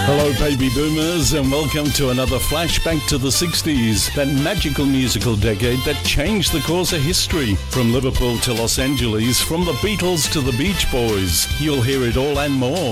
Hello, baby boomers, and welcome to another flashback to the 60s, that magical musical decade that changed the course of history. From Liverpool to Los Angeles, from the Beatles to the Beach Boys, you'll hear it all and more